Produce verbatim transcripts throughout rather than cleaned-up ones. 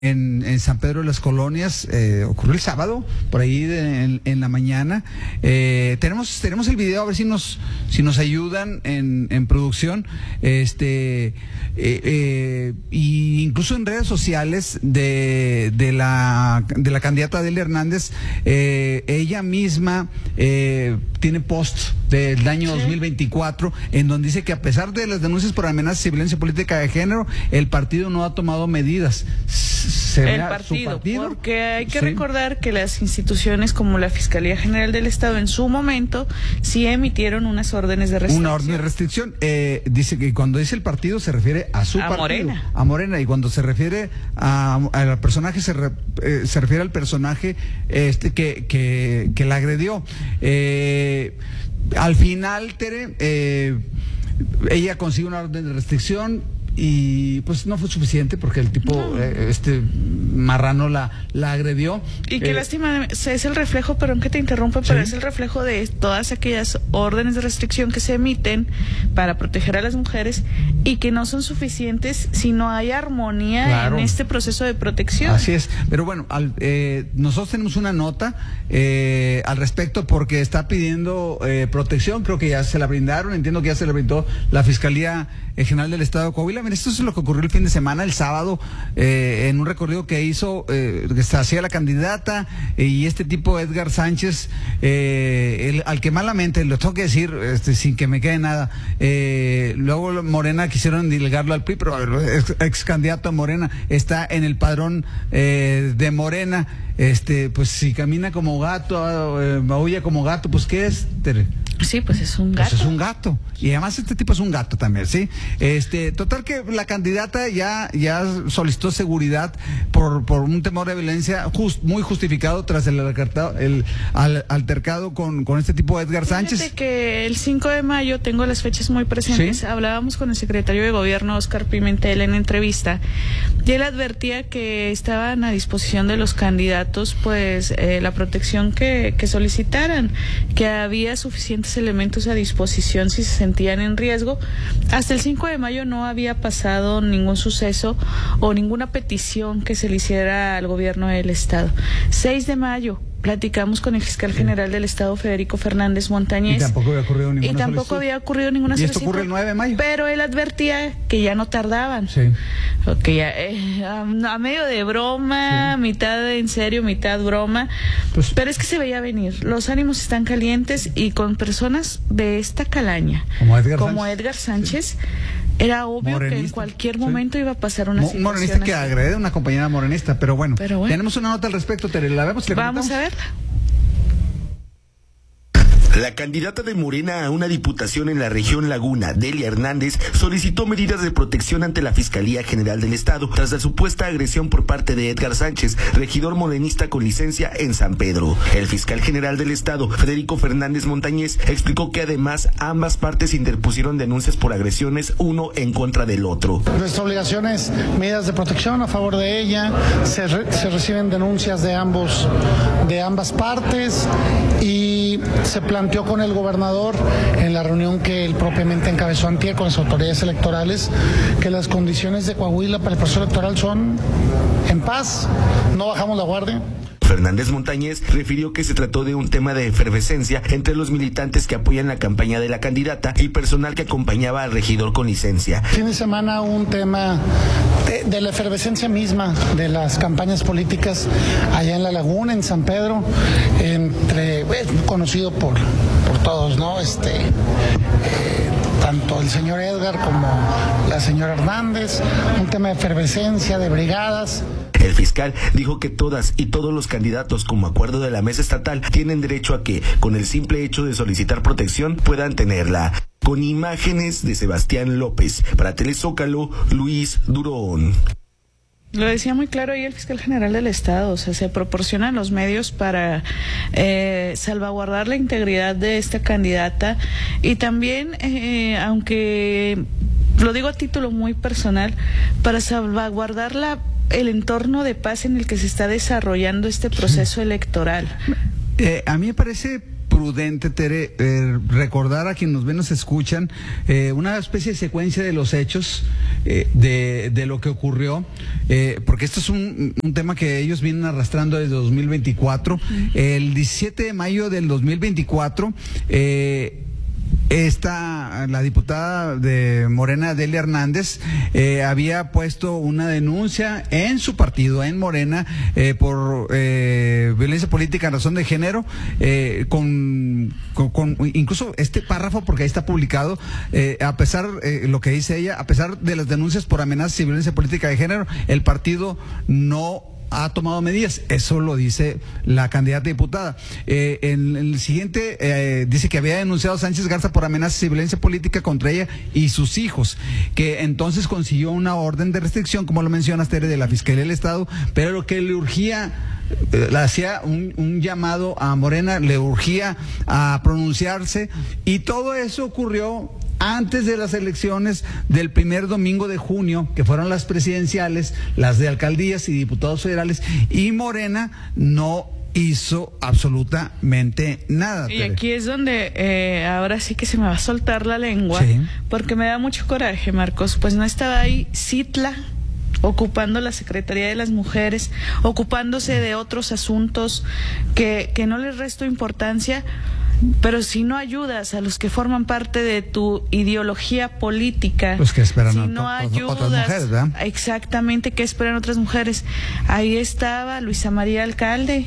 En, en San Pedro de las Colonias, eh, ocurrió el sábado, por ahí de, en, en la mañana. Eh, tenemos tenemos el video, a ver si nos si nos ayudan en, en producción. Este eh, eh, y incluso en redes sociales de, de la de la candidata Adelia Hernández, eh, ella misma eh, tiene post del año sí. dos mil veinticuatro, en donde dice que a pesar de las denuncias por amenazas y violencia política de género, el partido no ha tomado medidas. El partido, partido, porque hay que sí. recordar que las instituciones como la Fiscalía General del Estado en su momento sí emitieron unas órdenes de restricción. Una orden de restricción, eh, dice que cuando dice el partido se refiere a su a partido, Morena. a Morena, y cuando se refiere a, al personaje se, re, eh, se refiere al personaje este que que, que la agredió. Eh, al final, Tere, eh, ella consigue una orden de restricción. Y pues no fue suficiente porque el tipo, no. eh, este marrano la, la agredió. Y qué eh, lástima, es el reflejo, perdón que te interrumpa, pero ¿sí? es el reflejo de todas aquellas órdenes de restricción que se emiten para proteger a las mujeres y que no son suficientes si no hay armonía claro. en este proceso de protección. Así es, pero bueno, al, eh, nosotros tenemos una nota eh, al respecto porque está pidiendo eh, protección, creo que ya se la brindaron, entiendo que ya se la brindó la Fiscalía General del Estado de Coahuila. Mira, esto es lo que ocurrió el fin de semana, el sábado, eh, en un recorrido que hizo, eh, que se hacía la candidata, eh, y este tipo, Edgar Sánchez, eh, el, al que malamente, lo tengo que decir, este, sin que me quede nada, eh, luego Morena quisieron delegarlo al P R I, pero el ex, ex candidato a Morena está en el padrón eh, de Morena. Este, pues si camina como gato, eh, maulla como gato, pues ¿qué es, Tere? Sí, pues es un gato. Pues es un gato. Y además este tipo es un gato también, ¿sí? Este, total que la candidata ya, ya solicitó seguridad por, por un temor de violencia just, muy justificado tras el altercado, el, al, altercado con, con este tipo de Edgar Sánchez. Fíjate que el cinco de mayo, tengo las fechas muy presentes, ¿sí? Hablábamos con el secretario de Gobierno, Óscar Pimentel, en entrevista, y él advertía que estaban a disposición de los candidatos, pues, eh, la protección que, que solicitaran, que había suficientes elementos a disposición si se sentían en riesgo. Hasta el cinco de mayo no había pasado ningún suceso o ninguna petición que se le hiciera al gobierno del estado. seis de mayo platicamos con el fiscal general del estado, Federico Fernández Montañez. Y tampoco había ocurrido ninguna Y tampoco solicitud. había ocurrido ninguna solicitud. Y esto ocurre el nueve de mayo. Pero él advertía que ya no tardaban. Sí. Que ya, eh, a, a medio de broma, sí. mitad en serio, mitad broma. Pues, pero es que se veía venir. Los ánimos están calientes y con personas de esta calaña, como Edgar como Sánchez, Edgar Sánchez sí. era obvio morenista, que en cualquier sí. momento iba a pasar una Mo situación morenista así. que agrede a una compañera morenista, pero bueno, pero bueno, tenemos una nota al respecto, Tere, ¿la vemos? ¿Le Vamos comentamos? a verla. La candidata de Morena a una diputación en la región Laguna, Adelia Hernández, solicitó medidas de protección ante la Fiscalía General del Estado tras la supuesta agresión por parte de Edgar Sánchez, regidor morenista con licencia en San Pedro. El fiscal general del Estado, Federico Fernández Montañez, explicó que además ambas partes interpusieron denuncias por agresiones uno en contra del otro. Nuestra obligación es medidas de protección a favor de ella, se, re se reciben denuncias de ambos, de ambas partes y se plantea planteó con el gobernador en la reunión que él propiamente encabezó antier con las autoridades electorales que las condiciones de Coahuila para el proceso electoral son en paz, no bajamos la guardia. Fernández Montañez refirió que se trató de un tema de efervescencia entre los militantes que apoyan la campaña de la candidata y personal que acompañaba al regidor con licencia. Fin de semana un tema de, de la efervescencia misma de las campañas políticas allá en La Laguna, en San Pedro, entre bueno, conocido por, por todos, ¿no? Este eh, tanto el señor Edgar como la señora Hernández, un tema de efervescencia, de brigadas. El fiscal dijo que todas y todos los candidatos, como acuerdo de la mesa estatal, tienen derecho a que, con el simple hecho de solicitar protección, puedan tenerla. Con imágenes de Sebastián López, para Telezócalo, Luis Durón. Lo decía muy claro ahí el fiscal general del Estado, o sea, se proporcionan los medios para eh, salvaguardar la integridad de esta candidata y también, eh, aunque lo digo a título muy personal, para salvaguardar la el entorno de paz en el que se está desarrollando este proceso electoral. Eh, a mí me parece prudente, Tere, eh, recordar a quienes nos ven, nos escuchan, eh, una especie de secuencia de los hechos, eh, de, de lo que ocurrió, eh, porque esto es un, un tema que ellos vienen arrastrando desde dos mil veinticuatro. Uh-huh. El diecisiete de mayo del dos mil veinticuatro, eh, Esta, la diputada de Morena, Delia Hernández, eh, había puesto una denuncia en su partido, en Morena, eh, por eh, violencia política en razón de género, eh, con, con, con incluso este párrafo, porque ahí está publicado, eh, a pesar, eh, lo que dice ella, a pesar de las denuncias por amenazas y violencia política de género, el partido no ha tomado medidas. Eso lo dice la candidata diputada. Eh, en, en el siguiente, eh, dice que había denunciado a Sánchez Garza por amenazas y violencia política contra ella y sus hijos, que entonces consiguió una orden de restricción, como lo mencionas, Tere, de la Fiscalía del Estado, pero lo que le urgía, eh, le hacía un, un llamado a Morena, le urgía a pronunciarse, y todo eso ocurrió antes de las elecciones del primer domingo de junio, que fueron las presidenciales, las de alcaldías y diputados federales, y Morena no hizo absolutamente nada. Y aquí es donde eh, ahora sí que se me va a soltar la lengua, sí, porque me da mucho coraje, Marcos. Pues no estaba ahí Citla ocupando la Secretaría de las Mujeres, ocupándose de otros asuntos que, que no les resto importancia. Pero si no ayudas a los que forman parte de tu ideología política, los que esperan si a no ayudas, otras mujeres, ¿verdad? Exactamente, ¿qué esperan otras mujeres? Ahí estaba Luisa María Alcalde,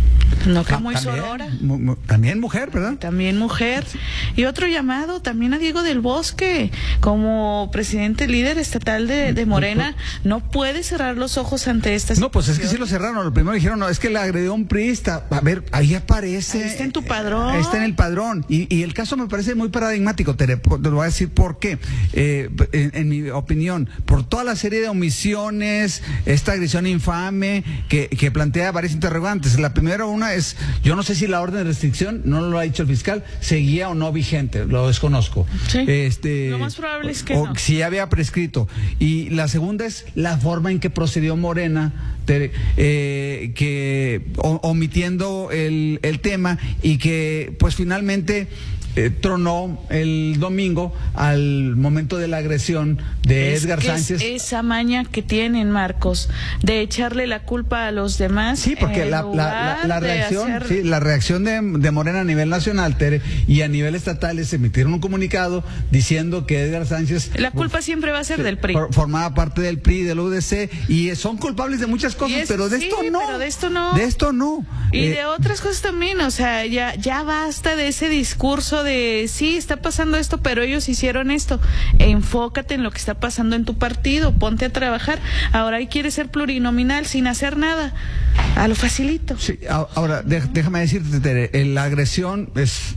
no que ah, muy también, sorora. Mu también mujer, ¿verdad? También mujer. Y otro llamado también a Diego del Bosque, como presidente líder estatal de, de Morena, no puede cerrar los ojos ante esta situación. No, pues es que sí lo cerraron. Lo primero dijeron, no, es que le agredió a un priista. A ver, ahí aparece. Ahí está en tu padrón. Ahí está en el padrón. Y, y el caso me parece muy paradigmático, Tere. Te lo voy a decir por qué. Eh, en, en mi opinión, por toda la serie de omisiones, esta agresión infame que, que plantea varias interrogantes. La primera, una es, yo no sé si la orden de restricción, no lo ha dicho el fiscal, seguía o no vigente, lo desconozco. Sí, este, lo más probable es que o no. Si ya había prescrito. Y la segunda es la forma en que procedió Morena, te, eh, que o, omitiendo el, el tema, y que pues finalmente Eh, tronó el domingo al momento de la agresión de es Edgar que Sánchez. Es esa maña que tienen, Marcos, de echarle la culpa a los demás. Sí, porque la, la, la, la reacción, hacer... sí, la reacción de, de Morena a nivel nacional, Tere, y a nivel estatal, se emitieron un comunicado diciendo que Edgar Sánchez, la culpa por, siempre va a ser del P R I. For, formaba parte del P R I, del U D C, y son culpables de muchas cosas, es, pero de sí, esto no. Pero de esto no. De esto no. Y eh, de otras cosas también, o sea, ya, ya basta de ese discurso de sí, está pasando esto, pero ellos hicieron esto. Enfócate en lo que está pasando en tu partido, ponte a trabajar. Ahora ahí quieres ser plurinominal sin hacer nada, a lo facilito. Sí, ahora de, déjame decirte, Tere, la agresión es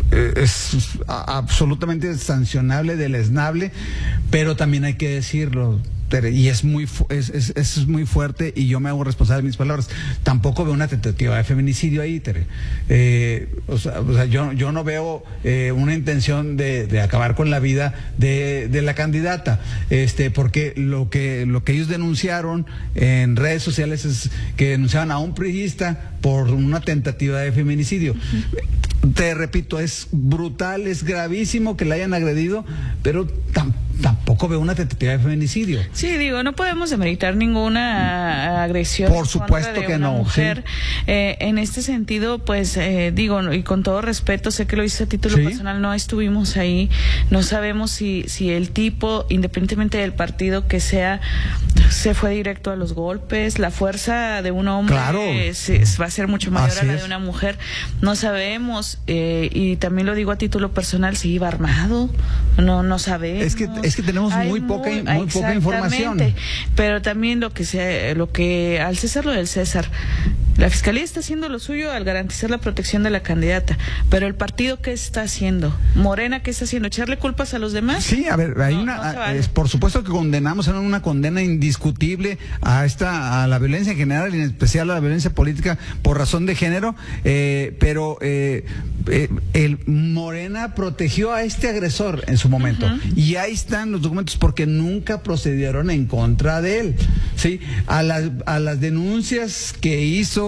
es absolutamente sancionable, deleznable, pero también hay que decirlo, y es muy es, es, es muy fuerte, y yo me hago responsable de mis palabras. Tampoco veo una tentativa de feminicidio ahí, Tere. Eh, o sea, o sea, yo, yo no veo eh, una intención de, de acabar con la vida de, de la candidata, este, porque lo que lo que ellos denunciaron en redes sociales es que denunciaban a un priista por una tentativa de feminicidio. Uh-huh. Te repito, es brutal, es gravísimo que la hayan agredido, pero tam, tampoco veo una tentativa de feminicidio. Sí, digo, no podemos demeritar ninguna agresión. Por supuesto de que una no. Mujer. Sí. Eh, en este sentido, pues eh, digo, y con todo respeto, sé que lo hice a título ¿Sí? personal, no estuvimos ahí, no sabemos si, si el tipo, independientemente del partido que sea, se fue directo a los golpes. La fuerza de un hombre claro. es, es, va a ser mucho mayor Así a la es. de una mujer. No sabemos, eh, y también lo digo a título personal, si iba armado, no, no sabemos. Es que es que tenemos Hay muy poca muy, muy poca información. Pero también lo que sea, lo que al César lo del César. La Fiscalía está haciendo lo suyo al garantizar la protección de la candidata, pero el partido, ¿qué está haciendo? Morena, ¿qué está haciendo? ¿Echarle culpas a los demás? Sí, a ver, hay no, una, no vale. es, por supuesto que condenamos, en una condena indiscutible a esta, a la violencia en general, y en especial a la violencia política por razón de género, eh, pero eh, eh, el Morena protegió a este agresor en su momento, uh-huh. y ahí están los documentos, porque nunca procedieron en contra de él, sí, a las a las denuncias que hizo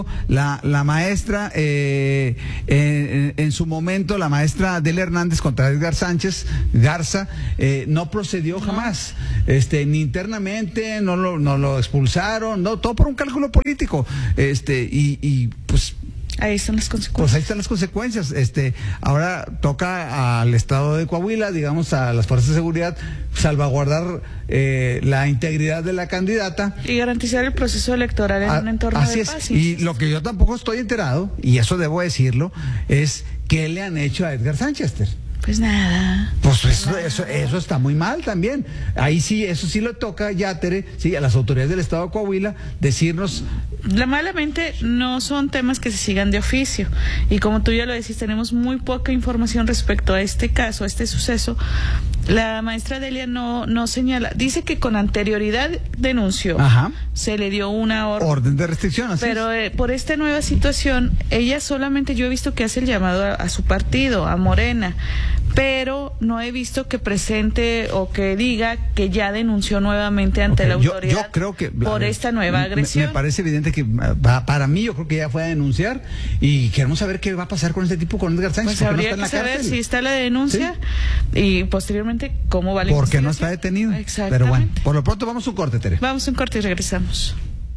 digo, la, la maestra, eh, en, en su momento, la maestra Delia Hernández contra Edgar Sánchez Garza, eh, no procedió jamás, este, ni internamente, no lo, no lo expulsaron, no, todo por un cálculo político, este, y, y pues... Ahí están las consecuencias. Pues ahí están las consecuencias. Este, ahora toca al Estado de Coahuila, digamos, a las fuerzas de seguridad, salvaguardar eh, la integridad de la candidata y garantizar el proceso electoral en a, un entorno así de es. paz. Y lo que yo tampoco estoy enterado, y eso debo decirlo, es qué le han hecho a Edgar Sánchez. Pues nada. Pues eso, nada. eso, eso está muy mal también. Ahí sí, eso sí lo toca ya, Tere, sí, a las autoridades del Estado de Coahuila, decirnos. La malamente no son temas que se sigan de oficio. Y como tú ya lo decís, tenemos muy poca información respecto a este caso, a este suceso. La maestra Delia no, no señala, dice que con anterioridad denunció. Ajá. Se le dio una orden. Orden de restricción, así Pero es. eh, por esta nueva situación, ella solamente, yo he visto que hace el llamado a, a su partido, a Morena, pero no he visto que presente o que diga que ya denunció nuevamente ante okay, la autoridad yo, yo creo que, por ver, esta nueva agresión. Me, me parece evidente que para mí yo creo que ya fue a denunciar y queremos saber qué va a pasar con este tipo, con Edgar Sánchez. Pues habría no está en la que saber cárcel. si está la denuncia, ¿sí? Y posteriormente cómo va la Porque investigación. no está detenido. Exactamente. Pero bueno, por lo pronto vamos a un corte, Tere. Vamos a un corte y regresamos.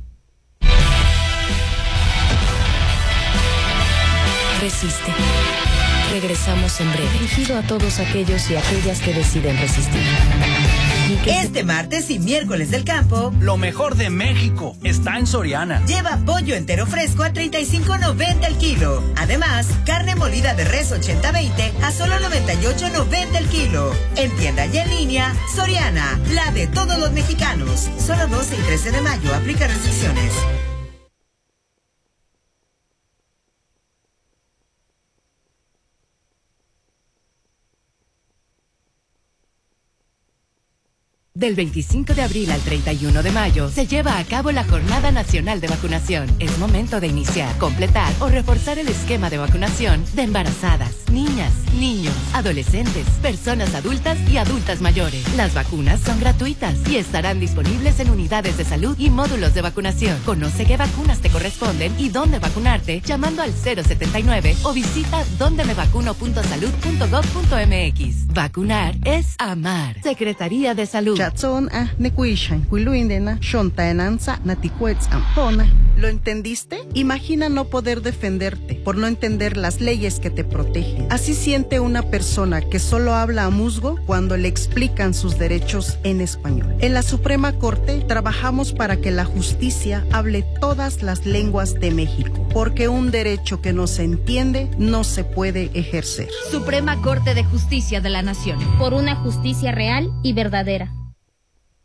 Resiste. Regresamos en breve. Dirigido a todos aquellos y aquellas que deciden resistir. Este martes y miércoles del campo, lo mejor de México está en Soriana. Lleva pollo entero fresco a treinta y cinco noventa el kilo. Además, carne molida de res ochenta veinte a solo noventa y ocho noventa el kilo. En tienda y en línea, Soriana, la de todos los mexicanos. Solo doce y trece de mayo, aplica restricciones. Del veinticinco de abril al treinta y uno de mayo se lleva a cabo la Jornada Nacional de Vacunación. Es momento de iniciar, completar o reforzar el esquema de vacunación de embarazadas, niñas, niños, adolescentes, personas adultas y adultas mayores. Las vacunas son gratuitas y estarán disponibles en unidades de salud y módulos de vacunación. Conoce qué vacunas te corresponden y dónde vacunarte llamando al cero setenta y nueve o visita donde me vacuno punto salud punto gob punto mx. Vacunar es amar. Secretaría de Salud. ¿Lo entendiste? Imagina no poder defenderte por no entender las leyes que te protegen. Así siente una persona que solo habla a musgo cuando le explican sus derechos en español. En la Suprema Corte trabajamos para que la justicia hable todas las lenguas de México, porque un derecho que no se entiende no se puede ejercer. Suprema Corte de Justicia de la Nación, por una justicia real y verdadera.